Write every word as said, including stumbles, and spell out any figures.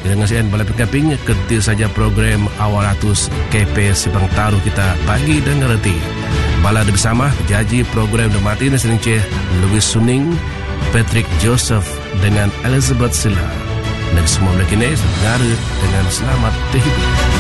Dengan sekian bala pengkaping, kerti saja program awal ratus K P Simpang Taruh kita pagi dan ngerti. Bala ada bersama penjaji program The Martin Seringce, Louis Suning, Patrick Joseph dengan Elizabeth Silla. Dan semua mereka ini negara dengan selamat terhidup.